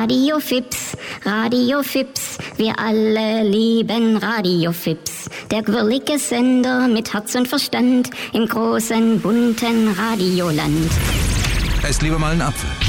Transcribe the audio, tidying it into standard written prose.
Radio Fips, Radio Fips, wir alle lieben Radio Fips. Der quirlige Sender mit Herz und Verstand im großen, bunten Radioland. Esst lieber mal einen Apfel.